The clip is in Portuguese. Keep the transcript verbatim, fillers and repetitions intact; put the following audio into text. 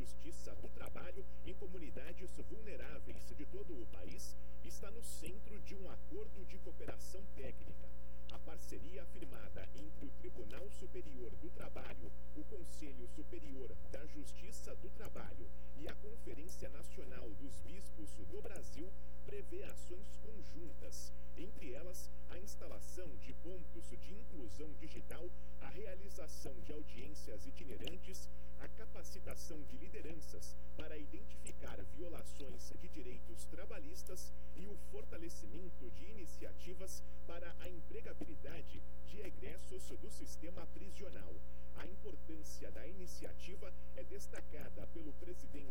Justiça do Trabalho em comunidades vulneráveis de todo o país está no centro de um acordo de cooperação técnica. A parceria firmada entre o Tribunal Superior do Trabalho, o Conselho Superior da Justiça do Trabalho e a Conferência Nacional dos Bispos do Brasil prevê ações conjuntas, entre elas a instalação de pontos de inclusão digital, a realização de audiências itinerantes, a capacitação de lideranças para identificar violações de direitos trabalhistas e o fortalecimento de iniciativas para a empregabilidade de egressos do sistema prisional. A importância da iniciativa é destacada pelo presidente